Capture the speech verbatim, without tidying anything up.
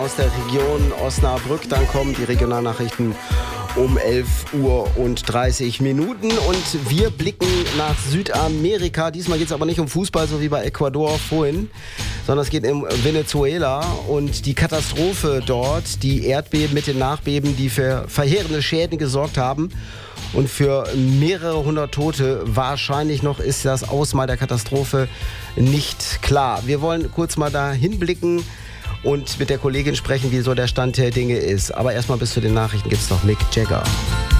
aus der Region Osnabrück. Dann kommen die Regionalnachrichten um elf Uhr und dreißig Minuten. Und wir blicken nach Südamerika. Diesmal geht es aber nicht um Fußball, so wie bei Ecuador vorhin, sondern es geht um Venezuela und die Katastrophe dort, die Erdbeben mit den Nachbeben, die für verheerende Schäden gesorgt haben. Und für mehrere hundert Tote wahrscheinlich noch ist das Ausmaß der Katastrophe nicht klar. Wir wollen kurz mal da hinblicken und mit der Kollegin sprechen, wie so der Stand der Dinge ist. Aber erstmal bis zu den Nachrichten gibt es noch Mick Jagger.